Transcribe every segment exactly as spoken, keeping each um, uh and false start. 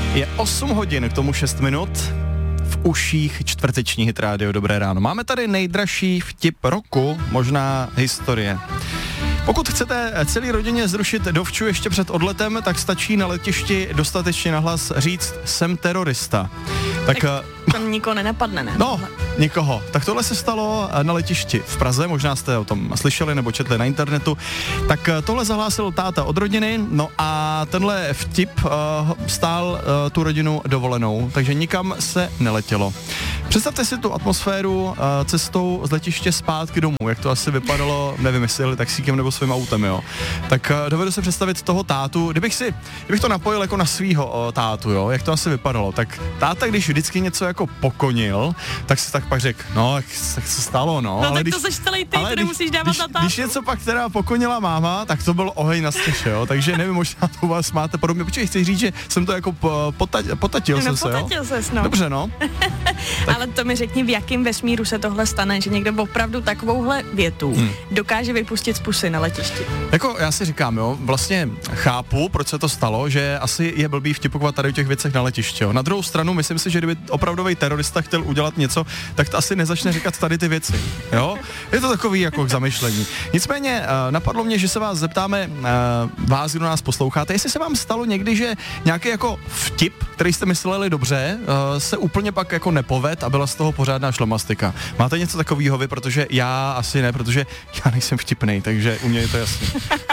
Je osm hodin, k tomu šest minut. V uších čtvrteční Hit Radio. Dobré ráno. Máme tady nejdražší vtip roku, možná historie. Pokud chcete celý rodině zrušit dovču ještě před odletem, tak stačí na letišti dostatečně nahlas říct jsem terorista. Tak, tak to nikoho nenapadne, ne? No, nikoho. Tak tohle se stalo na letišti v Praze, možná jste o tom slyšeli nebo četli na internetu. Tak tohle zahlásil táta od rodiny, no a tenhle vtip uh, stál uh, tu rodinu dovolenou, takže nikam se neletělo. Představte si tu atmosféru uh, cestou z letiště zpátky domů, jak to asi vypadalo, nevím, jestli jeli taxíkem nebo svým autem, jo. Tak uh, dovedu se představit toho tátu, kdybych si, kdybych to napojil jako na svýho uh, tátu, jo, jak to asi vypadalo. Tak táta, když vždycky něco jako pokonil, tak si tak pak řekl, no, jak, jak se stalo, no. No ale tak když, to seš celý ty, který musíš dávat když, na tátu. Když něco pak teda pokonila máma, tak to byl oheň na stěše, jo. Takže nevím, možná to u vás máte podobně. Počkej, chci říct, že jsem to jako pota, potatil no, jsem se, jo. potatil ses, no. Dobře, no. Tak. Ale to mi řekni, v jakém vesmíru se tohle stane, že někdo opravdu takovouhle větu hmm. dokáže vypustit z pusy na letišti. Jako já si říkám, jo, vlastně chápu, proč se to stalo, že asi je blbý vtipovat tady o těch věcech na letišti, jo. Na druhou stranu, myslím si, že kdyby opravdový terorista chtěl udělat něco, tak to asi nezačne říkat tady ty věci, jo. Je to takový jako k zamyšlení. Nicméně uh, napadlo mě, že se vás zeptáme, uh, vás, kdo nás posloucháte, jestli se vám stalo někdy, že nějaký jako vtip, který jste mysleli dobře, uh, se úplně pak jako nepoved a byla z toho pořádná šlamastika. Máte něco takového vy, protože já asi ne, protože já nejsem vtipnej, takže u mě je to jasné.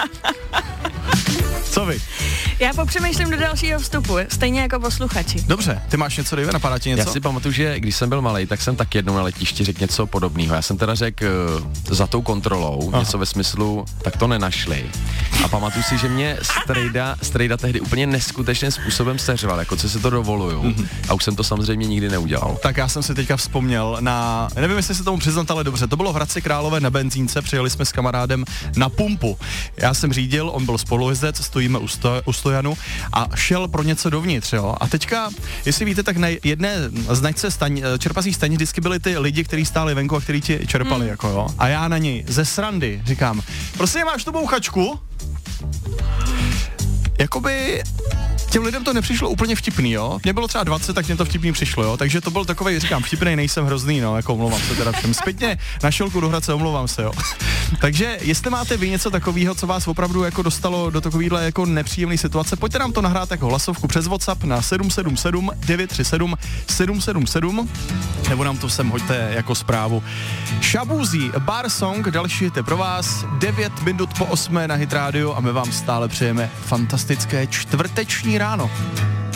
Co vy? Já popřemýšlím do dalšího vstupu, stejně jako posluchači. Dobře, ty máš něco, Dave, napadá ti něco? Já si pamatuju, že když jsem byl malej, tak jsem tak jednou na letišti řekl něco podobného. Já jsem teda řekl uh, za tou kontrolou, Aha. něco ve smyslu, tak to nenašli. A pamatuju si, že mě strejda, strejda tehdy úplně neskutečným způsobem seřval, jako co si to dovoluju. Mm-hmm. A už jsem to samozřejmě nikdy neudělal. Tak já jsem si teďka vzpomněl na, nevím, jestli se tomu přiznat, ale dobře, to bylo v Hradci Králové na benzínce, přijeli jsme s kamarádem na pumpu. Já jsem řídil, on byl spolujezdec, stojíme u, sto, u stojanu a šel pro něco dovnitř, jo. A teďka, jestli víte, tak na jedné značce staň, čerpacích stanic vždycky byli ty lidi, kteří stáli venku a kteří ti čerpali, mm. jako jo. A já na něj ze srandy říkám, prosím, máš tu bouchačku? Jakoby těm lidem to nepřišlo úplně vtipný, jo. Mě bylo třeba dvacet, tak mě to vtipný přišlo, jo. Takže to byl takovej, říkám, vtipnej, nejsem hrozný, no, jako omlouvám se teda všem. Zpětně na šelku do Hradce, omlouvám se, jo. Takže jestli máte vy něco takového, co vás opravdu jako dostalo do takovýhle jako nepříjemné situace, pojďte nám to nahrát jako hlasovku přes WhatsApp na sedm sedm sedm devět tři sedm sedm sedm sedm nebo nám to sem hoďte jako zprávu. Shaboozey, Bar Song, další hity pro vás, devět minut po osmé na Hit Radio a my vám stále přejeme fantastické čtvrteční ráno.